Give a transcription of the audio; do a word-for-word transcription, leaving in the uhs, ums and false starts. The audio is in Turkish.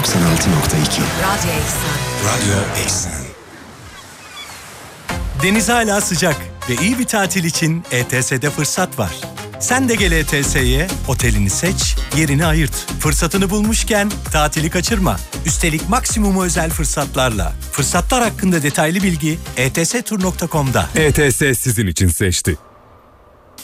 doksan altı nokta iki. Radyo Eksen. Radyo Eksen. Deniz hala sıcak ve iyi bir tatil için E T S'de fırsat var. Sen de gel E T S'ye, otelini seç, yerini ayırt. Fırsatını bulmuşken tatili kaçırma. Üstelik maksimum özel fırsatlarla. Fırsatlar hakkında detaylı bilgi e t s tur nokta com'da. E T S sizin için seçti.